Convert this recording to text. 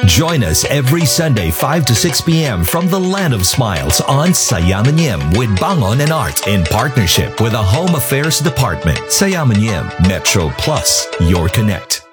Join us every Sunday 5 to 6 p.m. from the Land of Smiles on Sayamanim with Bangon and Art in partnership with the Home Affairs Department. Sayamanim, Metro Plus, your connect.